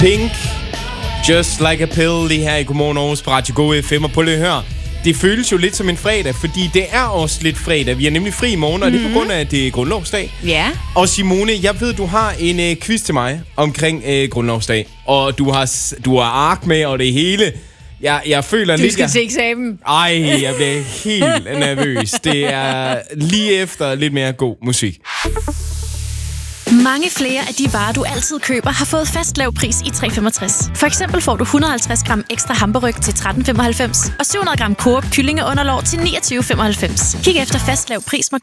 Pink, Just Like a Pill, lige her i Godmorgen Aarhus på Radio Go FM. Og på det her, det føles jo lidt som en fredag, fordi det er også lidt fredag. Vi er nemlig fri i morgen, og det er på grund af, at det er grundlovsdag. Ja. Og Simone, jeg ved, du har en quiz til mig omkring grundlovsdag. Og du har ark med, og det hele. Jeg føler du lidt... Du skal til eksamen. Ej, jeg bliver helt nervøs. Det er lige efter lidt mere god musik. Mange flere af de varer, du altid køber, har fået fast lav pris i 365. For eksempel får du 150 gram ekstra hamburgerryg til 13,95 og 700 gram Coop kyllingeunderlår til 29,95. Kig efter fast lav pris